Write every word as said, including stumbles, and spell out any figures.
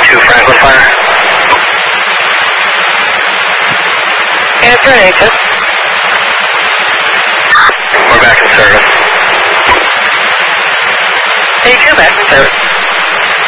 two Franklin Fire. Answer an H. We're back in service. H two back in service.